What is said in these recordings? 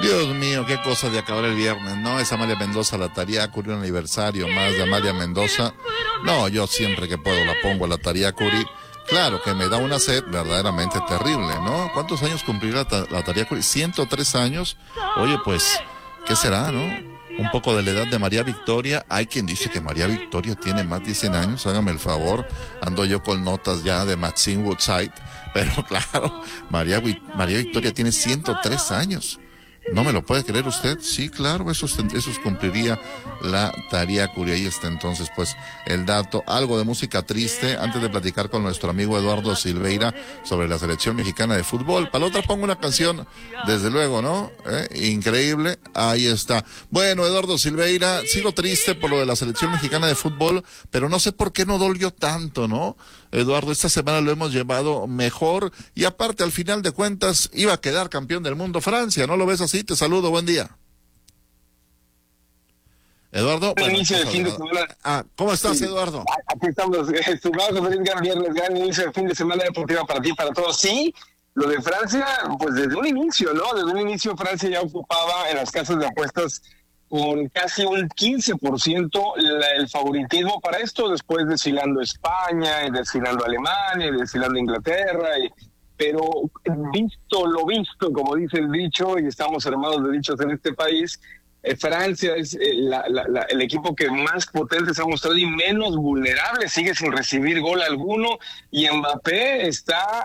Dios mío, qué cosa de acabar el viernes, ¿no? Es Amalia Mendoza, la Tariacuri, un aniversario más de Amalia Mendoza. No, yo siempre que puedo la pongo a la Tariacuri. Claro que me da una sed verdaderamente terrible, ¿no? ¿Cuántos años cumplirá la Tariacuri? 103 años. Oye, pues, ¿qué será, no? Un poco de la edad de María Victoria. Hay quien dice que María Victoria tiene más de 100 años, hágame el favor. Ando yo con notas ya de Maxine Woodside. Pero claro, María Victoria tiene 103 años. ¿No me lo puede creer usted? Sí, claro, eso cumpliría la Tariacuri. Ahí está entonces, pues, el dato. Algo de música triste antes de platicar con nuestro amigo Eduardo Silveira sobre la selección mexicana de fútbol. Para la otra pongo una canción, desde luego, ¿no? Increíble, ahí está. Bueno, Eduardo Silveira, sigo triste por lo de la selección mexicana de fútbol, pero no sé por qué no dolió tanto, ¿no? Eduardo, esta semana lo hemos llevado mejor y aparte, al final de cuentas, iba a quedar campeón del mundo Francia, ¿no lo ves así? Te saludo, buen día. Eduardo. Buen inicio de fin de semana. ¿Cómo estás, Eduardo? Aquí estamos, estimados, feliz gran viernes, gran inicio de fin de semana deportiva para ti, para todos. Sí, lo de Francia, pues desde un inicio, ¿no? Desde un inicio Francia ya ocupaba en las casas de apuestas con casi un 15% el favoritismo para esto, después desfilando España, y desfilando Alemania, y desfilando Inglaterra, pero visto lo visto, como dice el dicho, y estamos armados de dichos en este país, Francia es el equipo que más potente se ha mostrado y menos vulnerable, sigue sin recibir gol alguno, y Mbappé está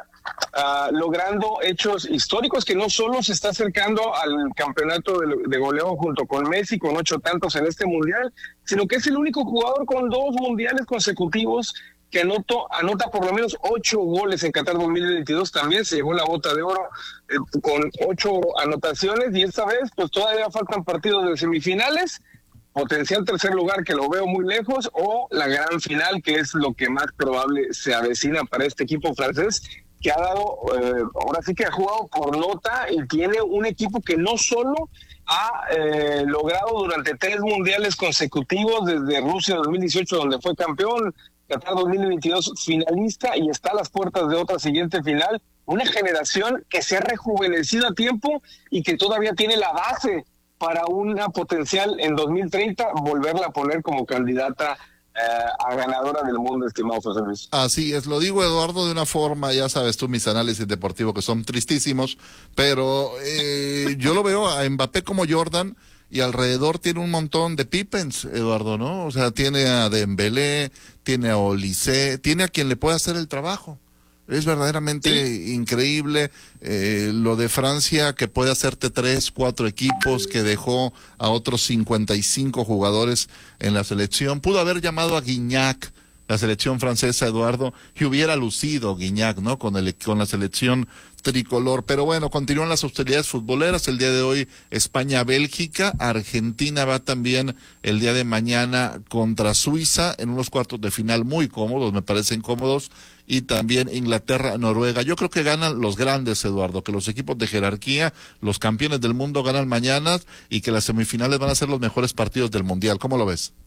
logrando hechos históricos, que no solo se está acercando al campeonato de goleo junto con Messi, con 8 tantos en este mundial, sino que es el único jugador con 2 mundiales consecutivos que anota por lo menos 8 goles en Qatar 2022. También se llevó la bota de oro con 8 anotaciones, y esta vez pues todavía faltan partidos de semifinales, potencial tercer lugar que lo veo muy lejos, o la gran final, que es lo que más probable se avecina para este equipo francés, que ha dado, ahora sí que ha jugado por nota y tiene un equipo que no solo ha logrado durante 3 mundiales consecutivos, desde Rusia 2018 donde fue campeón, Qatar 2022 finalista, y está a las puertas de otra siguiente final, una generación que se ha rejuvenecido a tiempo y que todavía tiene la base para una potencial en 2030 volverla a poner como candidata a ganadora del mundo, estimado José Luis. Así es, lo digo, Eduardo, de una forma, ya sabes tú, mis análisis deportivos que son tristísimos, pero yo lo veo a Mbappé como Jordan, y alrededor tiene un montón de Pippens, Eduardo, ¿no? O sea, tiene a Dembélé, tiene a Olise, tiene a quien le puede hacer el trabajo. Es verdaderamente increíble lo de Francia, que puede hacerte 3, 4 equipos, que dejó a otros 55 jugadores en la selección. Pudo haber llamado a Gignac, la selección francesa, Eduardo, y hubiera lucido Gignac, ¿no? Con la selección tricolor. Pero bueno, continúan las hostilidades futboleras. El día de hoy España-Bélgica, Argentina va también el día de mañana contra Suiza en unos cuartos de final muy cómodos, me parecen cómodos, y también Inglaterra-Noruega. Yo creo que ganan los grandes, Eduardo, que los equipos de jerarquía, los campeones del mundo ganan mañana, y que las semifinales van a ser los mejores partidos del mundial. ¿Cómo lo ves?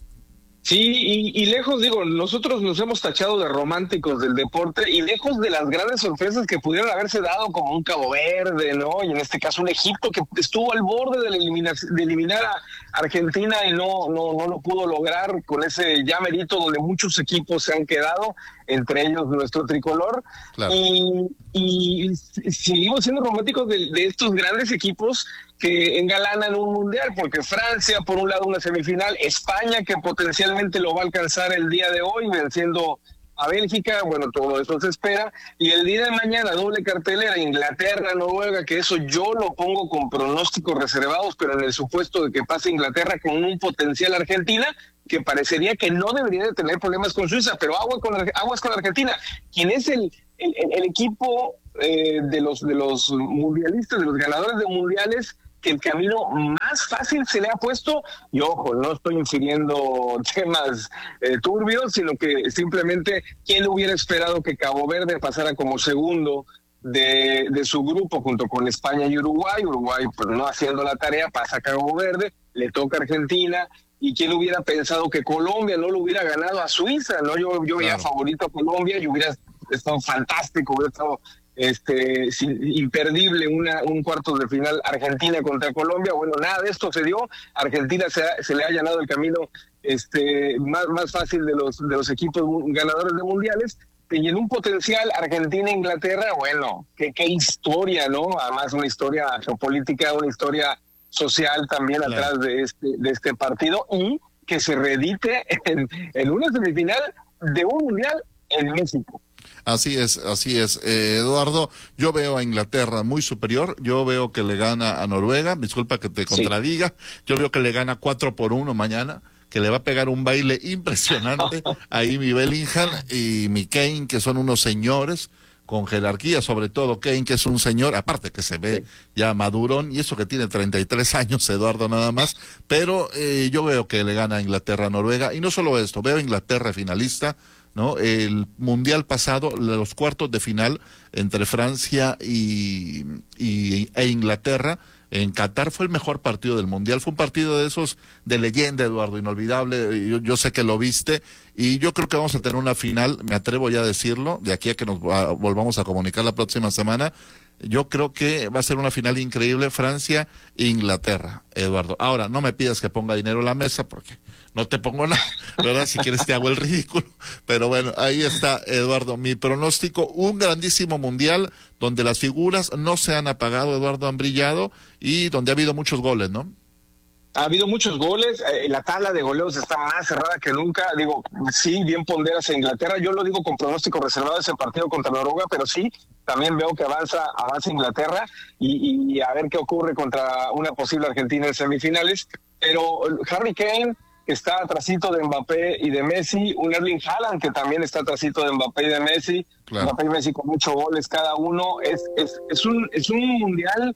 Sí, y lejos, digo, nosotros nos hemos tachado de románticos del deporte, y lejos de las grandes sorpresas que pudieron haberse dado, como un Cabo Verde, ¿no? Y en este caso un Egipto que estuvo al borde de eliminar a Argentina y no lo pudo lograr, con ese ya merito donde muchos equipos se han quedado, entre ellos nuestro tricolor. Claro. Y seguimos siendo románticos de estos grandes equipos que engalanan un mundial, porque Francia, por un lado, una semifinal, España, que potencialmente lo va a alcanzar el día de hoy, venciendo a Bélgica, bueno, todo eso se espera, y el día de mañana, doble cartelera, Inglaterra, Noruega, que eso yo lo pongo con pronósticos reservados, pero en el supuesto de que pase Inglaterra con un potencial Argentina, que parecería que no debería de tener problemas con Suiza, pero aguas con Argentina, quien es el equipo de los mundialistas, de los ganadores de mundiales, que el camino más fácil se le ha puesto, y ojo, no estoy infiriendo temas turbios, sino que simplemente, ¿quién hubiera esperado que Cabo Verde pasara como segundo de su grupo junto con España y Uruguay? Uruguay, pues no haciendo la tarea, pasa a Cabo Verde, le toca a Argentina, y quién hubiera pensado que Colombia no lo hubiera ganado a Suiza, ¿no? Yo veía favorito a Colombia, y hubiera estado fantástico, hubiera estado imperdible un cuartos de final Argentina contra Colombia. Bueno, nada de esto se dio. Argentina se le ha allanado el camino más fácil de los equipos ganadores de mundiales. Y en un potencial Argentina-Inglaterra, bueno, qué historia, ¿no? Además una historia geopolítica, una historia social también atrás de este partido, y que se reedite en una semifinal de un mundial en México. Así es, Eduardo. Yo veo a Inglaterra muy superior. Yo veo que le gana a Noruega. Disculpa que te contradiga. Yo veo que le gana 4-1 mañana, que le va a pegar un baile impresionante ahí mi Bellingham y mi Kane, que son unos señores con jerarquía, sobre todo Kane, que es un señor, aparte que se ve ya madurón, y eso que tiene 33 años, Eduardo, nada más, pero yo veo que le gana a Inglaterra a Noruega, y no solo esto, veo a Inglaterra finalista, ¿no? El mundial pasado, los cuartos de final entre Francia e Inglaterra, en Qatar, fue el mejor partido del mundial. Fue un partido de esos de leyenda, Eduardo, inolvidable. Yo sé que lo viste, y yo creo que vamos a tener una final, me atrevo ya a decirlo, de aquí a que nos volvamos a comunicar la próxima semana. Yo creo que va a ser una final increíble, Francia e Inglaterra, Eduardo. Ahora, no me pidas que ponga dinero en la mesa, porque no te pongo nada, ¿verdad? Si quieres te hago el ridículo. Pero bueno, ahí está, Eduardo, mi pronóstico. Un grandísimo mundial donde las figuras no se han apagado, Eduardo, han brillado, y donde ha habido muchos goles, ¿no? Ha habido muchos goles, la tabla de goleos está más cerrada que nunca. Digo, sí, bien ponderas a Inglaterra. Yo lo digo con pronóstico reservado ese partido contra Noruega, pero sí, también veo que avanza Inglaterra, y a ver qué ocurre contra una posible Argentina en semifinales. Pero Harry Kane, que está atrasito de Mbappé y de Messi, un Erling Haaland que también está atrasito de Mbappé y de Messi, claro. Mbappé y Messi con 8 goles cada uno. Es un mundial.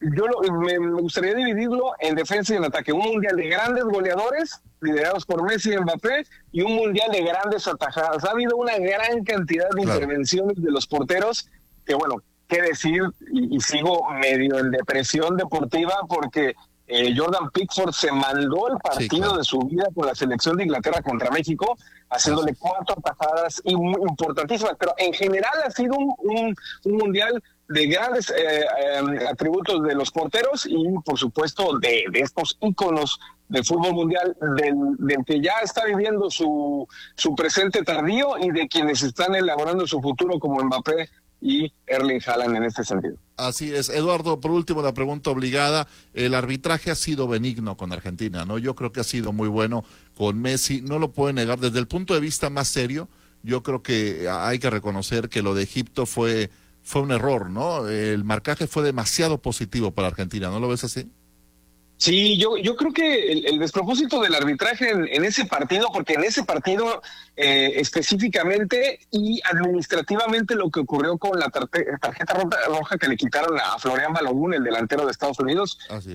Me gustaría dividirlo en defensa y en ataque. Un mundial de grandes goleadores, liderados por Messi y Mbappé, y un mundial de grandes atajadas. Ha habido una gran cantidad de intervenciones de los porteros, que bueno, qué decir, y sigo medio en depresión deportiva, porque Jordan Pickford se mandó el partido de su vida con la selección de Inglaterra contra México, haciéndole 4 atajadas importantísimas. Pero en general ha sido un mundial de grandes atributos de los porteros, y por supuesto de estos íconos del fútbol mundial, del que ya está viviendo su presente tardío, y de quienes están elaborando su futuro, como Mbappé y Erling Haaland en este sentido. Así es. Eduardo, por último, la pregunta obligada. El arbitraje ha sido benigno con Argentina, ¿no? Yo creo que ha sido muy bueno con Messi, no lo puede negar. Desde el punto de vista más serio, yo creo que hay que reconocer que lo de Egipto fue un error, ¿no? El marcaje fue demasiado positivo para Argentina, ¿no lo ves así? Sí, yo creo que el despropósito del arbitraje en ese partido, porque en ese partido específicamente y administrativamente, lo que ocurrió con la tarjeta roja que le quitaron a Florian Balogun, el delantero de Estados Unidos,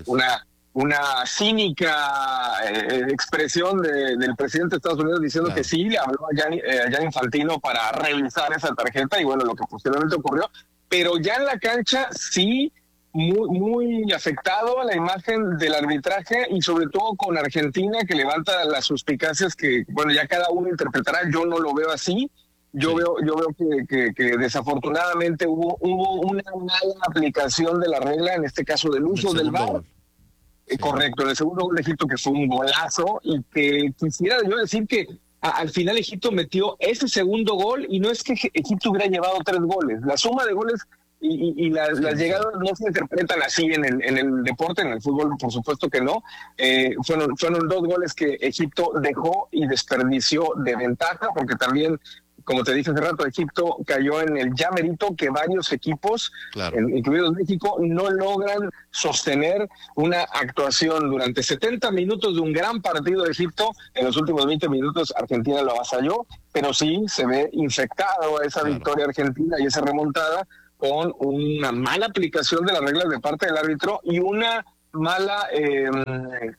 una cínica expresión del presidente de Estados Unidos diciendo que sí, le habló a Gianni Infantino para revisar esa tarjeta, y bueno, lo que posteriormente ocurrió. Pero ya en la cancha sí, muy afectado a la imagen del arbitraje, y sobre todo con Argentina, que levanta las suspicacias que, bueno, ya cada uno interpretará. Yo no lo veo así. Yo veo que desafortunadamente hubo una mala aplicación de la regla, en este caso del uso del VAR. Correcto, en el segundo gol de Egipto, que fue un golazo, y que quisiera yo decir que al final Egipto metió ese segundo gol, y no es que Egipto hubiera llevado 3 goles. La suma de goles y las llegadas no se interpretan así en el deporte, en el fútbol por supuesto que no. Fueron 2 goles que Egipto dejó y desperdició de ventaja, porque también, como te dije hace rato, Egipto cayó en el ya merito que varios equipos, incluidos México, no logran sostener una actuación durante 70 minutos de un gran partido de Egipto. En los últimos 20 minutos Argentina lo avasalló, pero sí se ve infectado esa victoria argentina y esa remontada con una mala aplicación de las reglas de parte del árbitro, y una mala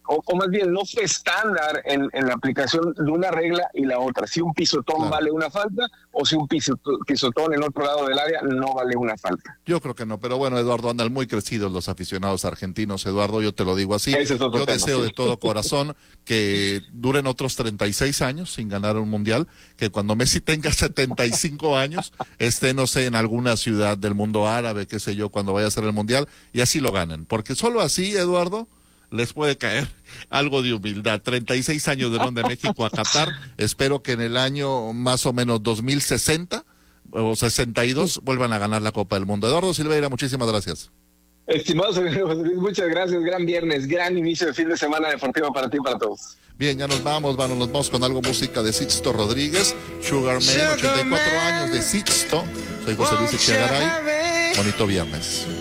o más bien no fue estándar en la aplicación de una regla y la otra. Si un pisotón vale una falta, o si un pisotón en otro lado del área no vale una falta. Yo creo que no, pero bueno, Eduardo, andan muy crecidos los aficionados argentinos, Eduardo, yo te lo digo así. Yo deseo de todo corazón que duren otros 36 años sin ganar un mundial, que cuando Messi tenga 75 años, esté, no sé, en alguna ciudad del mundo árabe, qué sé yo, cuando vaya a ser el mundial, y así lo ganen. Porque solo así, Eduardo, les puede caer algo de humildad. 36 años de de México a Qatar, espero que en el año más o menos 2060 o 62 vuelvan a ganar la Copa del Mundo. Eduardo Silveira, muchísimas gracias. Estimado señor José Luis, muchas gracias, gran viernes, gran inicio de fin de semana deportivo para ti y para todos. Bien, ya nos vamos con algo música de Sixto Rodríguez, Sugar Man, 84 años de Sixto. Soy José Luis Echegaray, bonito viernes.